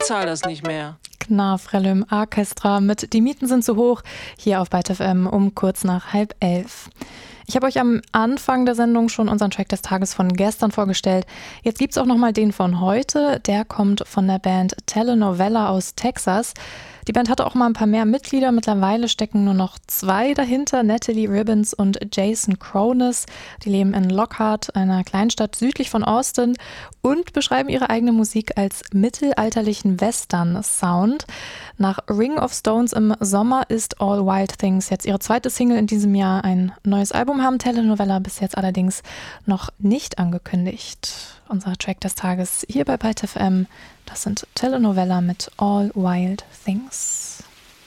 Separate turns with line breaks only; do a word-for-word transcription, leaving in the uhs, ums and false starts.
zahl das nicht mehr.
Knarr Frellum Orchestra mit Die Mieten sind zu hoch, hier auf Byte F M um kurz nach halb elf. Ich habe euch am Anfang der Sendung schon unseren Track des Tages von gestern vorgestellt. Jetzt gibt's auch nochmal den von heute. Der kommt von der Band Telenovela aus Texas. Die Band hatte auch mal ein paar mehr Mitglieder. Mittlerweile stecken nur noch zwei dahinter, Natalie Ribbons und Jason Cronus. Die leben in Lockhart, einer Kleinstadt südlich von Austin, und beschreiben ihre eigene Musik als mittelalterlichen Western-Sound. Nach Ring of Stones im Sommer ist All Wild Things jetzt ihre zweite Single in diesem Jahr. Ein neues Album haben Telenovela bis jetzt allerdings noch nicht angekündigt. Unser Track des Tages hier bei Byte F M, das sind Telenovela mit All Wild Things.